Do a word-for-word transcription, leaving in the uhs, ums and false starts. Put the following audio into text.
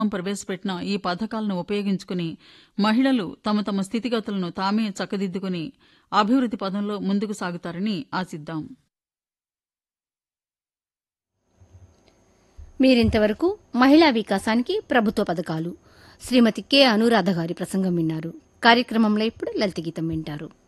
ప్రవేశపెట్టిన ఈ పథకాలను ఉపయోగించుకుని మహిళలు తమ తమ స్థితిగతులను తామే చక్కదిద్దుకుని అభివృద్ధి పదంలో ముందుకు సాగుతారని ఆశిద్దాం. మీరింతవరకు మహిళా వికాసానికి ప్రభుత్వ పథకాలు శ్రీమతి కె అనురాధ గారి ప్రసంగం విన్నారు. కార్యక్రమంలో ఇప్పుడు లలిత గీతం వింటారు.